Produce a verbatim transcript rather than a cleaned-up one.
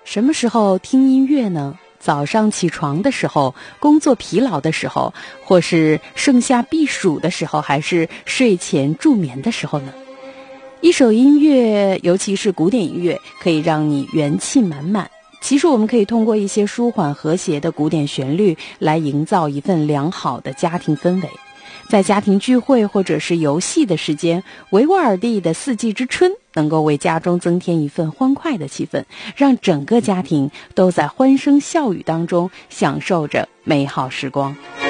什么时候听音乐呢？早上起床的时候，工作疲劳的时候，或是盛夏避暑的时候，还是睡前助眠的时候呢？一首音乐，尤其是古典音乐，可以让你元气满满。其实我们可以通过一些舒缓和谐的古典旋律来营造一份良好的家庭氛围。在家庭聚会或者是游戏的时间，维吾尔第的四季之春能够为家中增添一份欢快的气氛，让整个家庭都在欢声笑语当中享受着美好时光。